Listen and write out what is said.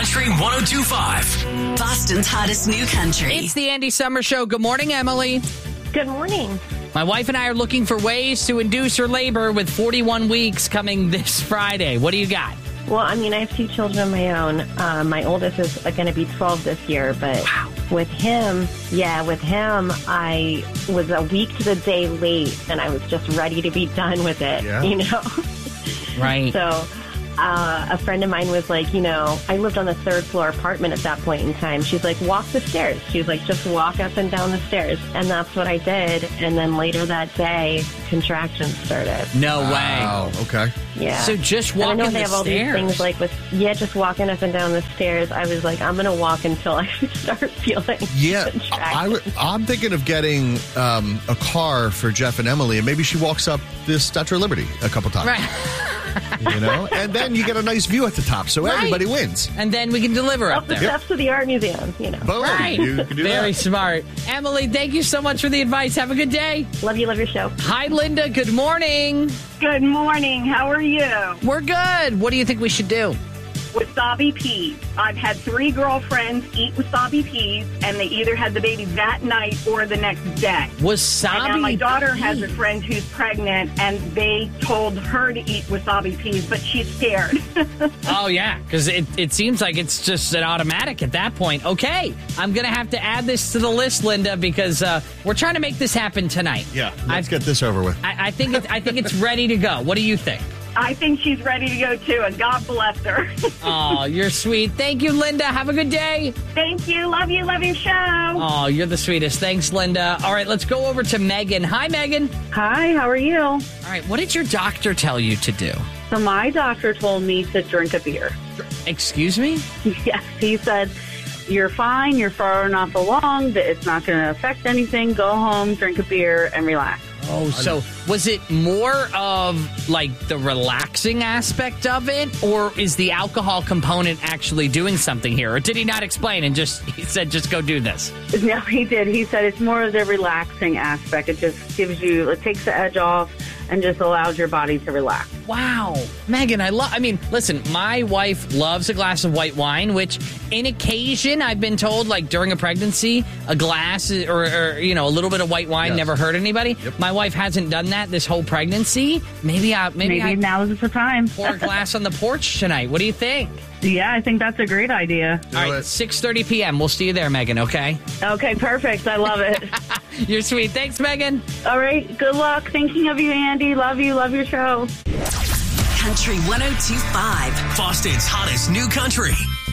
Country 102.5. Boston's hottest new country. It's the Andy Summer Show. Good morning, Emily. Good morning. My wife and I are looking for ways to induce her labor with 41 weeks coming this Friday. What do you got? Well, I mean, I have 2 children of my own. My oldest is going to be 12 this year, but with him, I was a week to the day late, and I was just ready to be done with it, you know? Right. So a friend of mine was like, I lived on the 3rd floor apartment at that point in time. She's like, walk the stairs. She's like, just walk up and down the stairs. And that's what I did. And then later that day, contractions started. No way. Wow. Okay. Yeah. So just And I walking know the they have all these stairs. things like just walking up and down the stairs. I was like, I'm going to walk until I start feeling Yeah, contractions. I'm thinking of getting a car for Jeff and Emily, and maybe she walks up this Statue of Liberty a couple times. Right. And then you get a nice view at the top, so everybody wins. And then we can deliver Up up the there. steps to the art museum, Boom. Right. You can do Very that. smart. Emily, thank you so much for the advice. Have a good day. Love you, love your show. Hi, Linda. Good morning. Good morning. How are you? We're good. What do you think we should do? Wasabi peas. I've had 3 girlfriends eat wasabi peas, and they either had the baby that night or the next day. Wasabi And now my daughter has a peas. friend who's pregnant, and they told her to eat wasabi peas, but she's scared. Oh, yeah, because it seems like it's just an automatic at that point. Okay, I'm going to have to add this to the list, Linda, because we're trying to make this happen tonight. Yeah, let's get this over with. I think it's ready to go. What do you think? I think she's ready to go, too, and God bless her. Oh, you're sweet. Thank you, Linda. Have a good day. Thank you. Love you. Love your show. Oh, you're the sweetest. Thanks, Linda. All right, let's go over to Megan. Hi, Megan. Hi, how are you? All right, what did your doctor tell you to do? So my doctor told me to drink a beer. Excuse me? Yes, he said, you're fine, you're far enough along that it's not going to affect anything. Go home, drink a beer, and relax. Oh, so was it more of like the relaxing aspect of it, or is the alcohol component actually doing something here? Or did he not explain and he said, just go do this? No, he did. He said it's more of the relaxing aspect. It just it takes the edge off and just allows your body to relax. Wow. Megan, listen, my wife loves a glass of white wine, which in occasion I've been told, like during a pregnancy, a glass or a little bit of white wine never hurt anybody. Yep. My wife hasn't done that this whole pregnancy. Maybe now is the time. pour a glass on the porch tonight. What do you think? Yeah, I think that's a great idea. All right, 6:30 p.m. We'll see you there, Megan, okay? Okay, perfect. I love it. You're sweet. Thanks, Megan. All right, good luck. Thinking of you, Andy. Love you. Love your show. Country 102.5. Boston's hottest new country.